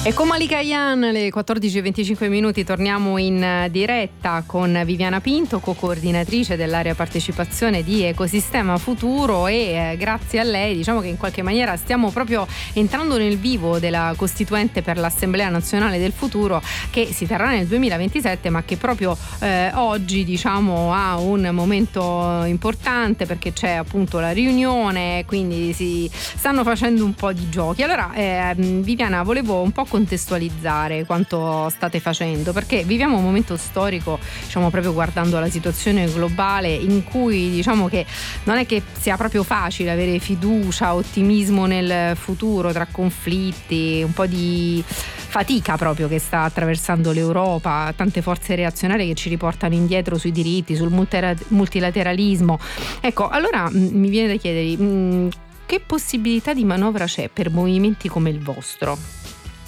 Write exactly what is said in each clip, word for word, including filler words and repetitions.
E con Malika Yan, alle quattordici e venticinque minuti, torniamo in diretta con Viviana Pinto, co-coordinatrice dell'area partecipazione di Ecosistema Futuro, e eh, grazie a lei diciamo che in qualche maniera stiamo proprio entrando nel vivo della Costituente per l'Assemblea Nazionale del Futuro, che si terrà nel duemilaventisette, ma che proprio eh, oggi diciamo ha un momento importante perché c'è appunto la riunione, quindi si stanno facendo un po' di giochi. Allora eh, Viviana, volevo un po' contestualizzare quanto state facendo, perché viviamo un momento storico, diciamo proprio guardando la situazione globale, in cui diciamo che non è che sia proprio facile avere fiducia, ottimismo nel futuro, tra conflitti, un po' di fatica proprio che sta attraversando l'Europa, tante forze reazionarie che ci riportano indietro sui diritti, sul multilateralismo. Ecco, allora mi viene da chiedervi, che possibilità di manovra c'è per movimenti come il vostro?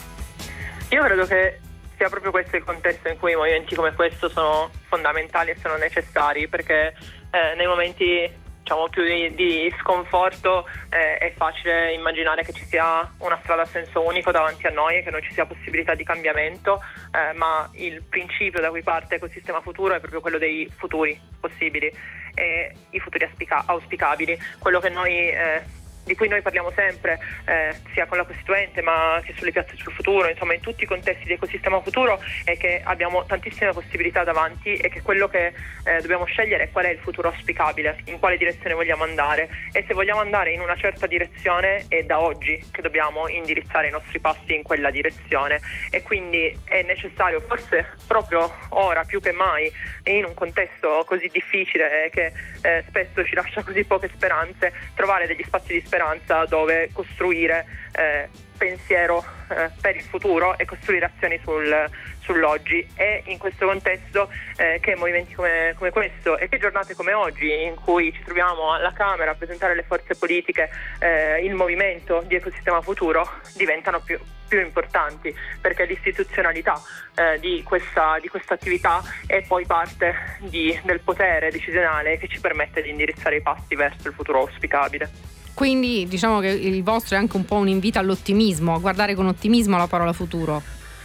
Io credo che sia proprio questo il contesto in cui movimenti come questo sono fondamentali e sono necessari, perché eh, nei momenti diciamo più di, di sconforto eh, è facile immaginare che ci sia una strada a senso unico davanti a noi e che non ci sia possibilità di cambiamento, eh, ma il principio da cui parte Ecosistema Futuro è proprio quello dei futuri possibili e i futuri auspica- auspicabili, quello che noi eh, di cui noi parliamo sempre, eh, sia con la Costituente ma che sulle piazze sul futuro, insomma in tutti i contesti di Ecosistema Futuro, è che abbiamo tantissime possibilità davanti e che quello che eh, dobbiamo scegliere è qual è il futuro auspicabile, in quale direzione vogliamo andare, e se vogliamo andare in una certa direzione è da oggi che dobbiamo indirizzare i nostri passi in quella direzione, e quindi è necessario, forse proprio ora più che mai, in un contesto così difficile che eh, spesso ci lascia così poche speranze, trovare degli spazi di speranza dove costruire eh, pensiero eh, per il futuro e costruire azioni sul, sull'oggi. E in questo contesto eh, che movimenti come, come questo e che giornate come oggi, in cui ci troviamo alla Camera a presentare le forze politiche, eh, il movimento di Ecosistema Futuro, diventano più, più importanti, perché l'istituzionalità eh, di questa di questa attività è poi parte di, del potere decisionale che ci permette di indirizzare i passi verso il futuro auspicabile. Quindi diciamo che il vostro è anche un po' un invito all'ottimismo, a guardare con ottimismo la parola futuro.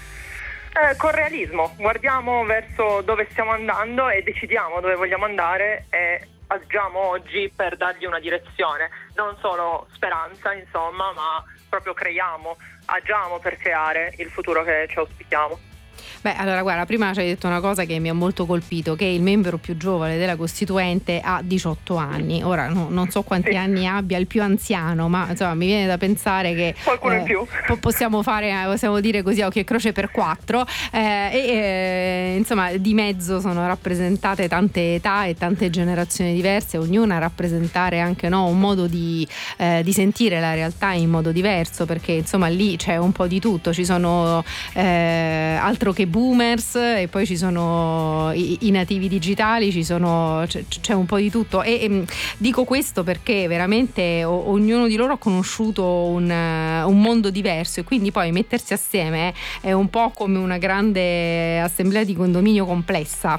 Eh, con realismo, guardiamo verso dove stiamo andando e decidiamo dove vogliamo andare e agiamo oggi per dargli una direzione, non solo speranza insomma, ma proprio creiamo, agiamo per creare il futuro che ci auspichiamo. Beh, allora guarda, prima ci hai detto una cosa che mi ha molto colpito, che il membro più giovane della Costituente ha diciotto anni. Ora no, non so quanti sì. anni abbia il più anziano, ma insomma mi viene da pensare che qualcuno eh, in più possiamo fare, possiamo dire così a occhio e croce per quattro, eh, e eh, insomma di mezzo sono rappresentate tante età e tante generazioni diverse, ognuna a rappresentare anche no, un modo di, eh, di sentire la realtà in modo diverso, perché insomma lì c'è un po' di tutto, ci sono eh, altro che boomers e poi ci sono i, i nativi digitali, ci sono, c'è, c'è un po' di tutto, e, e dico questo perché veramente o, ognuno di loro ha conosciuto un, un mondo diverso, e quindi poi mettersi assieme è un po' come una grande assemblea di condominio complessa.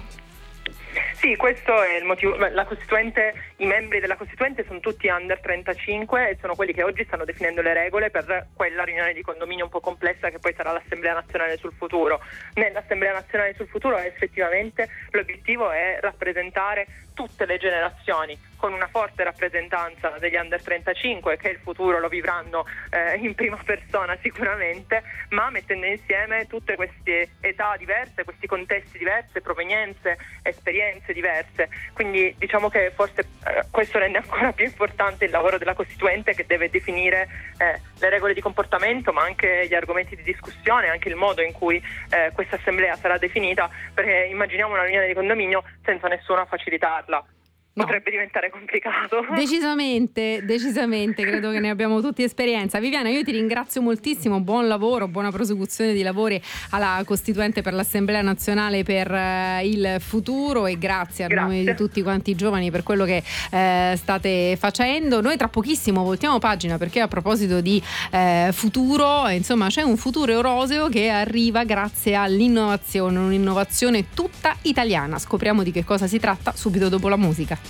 Sì, questo è il motivo. La Costituente, i membri della Costituente sono tutti under trentacinque e sono quelli che oggi stanno definendo le regole per quella riunione di condominio un po' complessa che poi sarà l'Assemblea Nazionale sul Futuro. Nell'Assemblea Nazionale sul Futuro effettivamente l'obiettivo è rappresentare tutte le generazioni, con una forte rappresentanza degli under trentacinque che il futuro lo vivranno eh, in prima persona sicuramente, ma mettendo insieme tutte queste età diverse, questi contesti diversi, provenienze, esperienze diverse. Quindi diciamo che forse eh, questo rende ancora più importante il lavoro della Costituente, che deve definire eh, le regole di comportamento, ma anche gli argomenti di discussione, anche il modo in cui eh, questa assemblea sarà definita, perché immaginiamo una riunione di condominio senza nessuna facilitarla. No. Potrebbe diventare complicato. Decisamente, decisamente, credo che ne abbiamo tutti esperienza. Viviana, io ti ringrazio moltissimo, buon lavoro, buona prosecuzione di lavori alla Costituente per l'Assemblea Nazionale per uh, il Futuro, e grazie a grazie. nome di tutti quanti i giovani per quello che uh, state facendo. Noi tra pochissimo voltiamo pagina, perché a proposito di uh, futuro, insomma c'è un futuro roseo che arriva grazie all'innovazione, un'innovazione tutta italiana. Scopriamo di che cosa si tratta subito dopo la musica.